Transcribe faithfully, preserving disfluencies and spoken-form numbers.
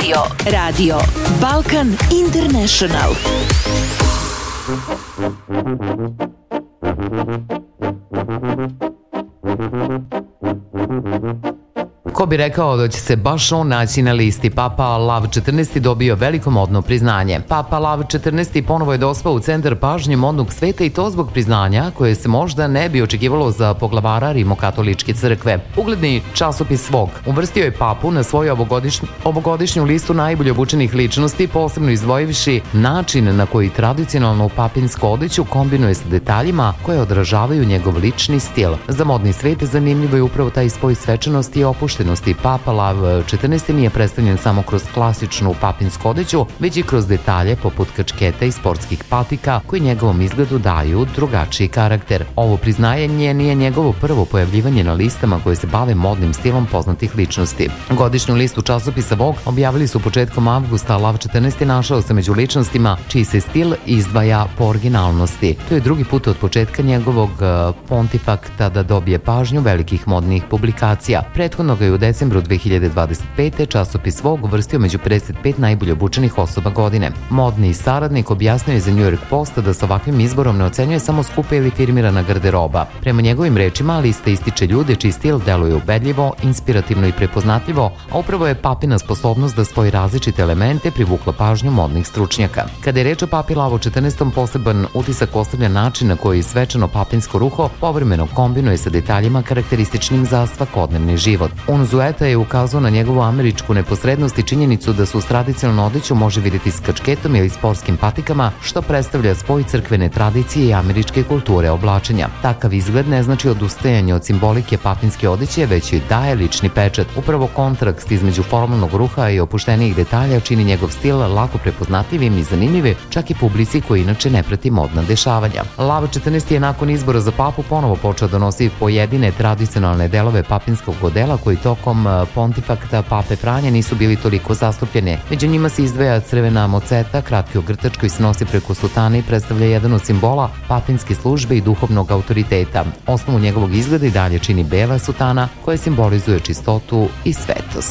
Radio. Radio Balkan International. Ko bi rekao da će se baš on naći na listi? Papa Lav četrnaesti dobio veliko modno priznanje. Papa Lav četrnaesti ponovo je dospao u centar pažnje modnog sveta i to zbog priznanja koje se možda ne bi očekivalo za poglavara Rimokatoličke crkve. Ugledni časopis Svog uvrstio je papu na svoju ovogodišnju, ovogodišnju listu najbolje obučenih ličnosti, posebno izdvojivši način na koji tradicionalnu papinsku odeću kombinuje sa detaljima koje odražavaju njegov lični stil. Za modni svet zanimljivo je upravo taj spoj svečanosti i opuštenosti. Papa Lav četrnaesti nije predstavljen samo kroz klasičnu papinsku odeću, već i kroz detalje poput kačketa i sportskih patika koji njegovom izgledu daju drugačiji karakter. Ovo priznanje nije njegovo prvo pojavljivanje na listama koje se bave modnim stilom poznatih ličnosti. Godišnju listu časopisa Vogue objavili su početkom avgusta, a Lav četrnaesti našao se među ličnostima čiji se stil izdvaja po originalnosti. To je drugi put od početka njegovog pontifakta da dobije pažnju velikih modnih publikacija. Prethodno ga je u decembru dve hiljade dvadeset pete časopis Vogue uvrstio među pedeset pet najbolje obučenih osoba godine. Modni saradnik objasnio je za New York Post da sa ovakvim izborom ne ocenjuje samo skupa ili firmirana garderoba. Prema njegovim rečima, lista ističe ljude čiji stil deluje ubedljivo, inspirativno i prepoznatljivo, a upravo je papina sposobnost da spoji različite elemente privukla pažnju modnih stručnjaka. Kada je reč o papi Lavu četrnaestom, poseban utisak ostavlja način na koji svečano papinsko ruho povremeno kombinuje sa detaljima karakterističnim za svakodnevni život. Unzueta je ukazao na njegovu američku neposrednost i činjenicu da se uz tradicionalnu odeću može vidjeti s kačketom ili sportskim patikama, što predstavlja spoj crkvene tradicije i američke kulture oblačenja. Takav izgled ne znači odustajanje od simbolike papinske odeće, već i daje lični pečat. Upravo kontrast između formalnog ruha i opuštenijih detalja čini njegov stil lako prepoznatljivim i zanimljivim, čak i publici koji inače ne prati modna dešavanja. Lav četrnaesti je nakon izbora za papu ponovo počeo da nosi pojedine tradicionalne delove papinskog odela koji tokom pontifakta pape Franje nisu bili toliko zastupljene. Među njima se izdvaja crvena moceta, kratki ogrtač koji se nosi preko sutane i predstavlja jedan od simbola papinske službe i duhovnog autoriteta. Osnovu njegovog izgleda i dalje čini bela sutana koja simbolizuje čistotu i svetost.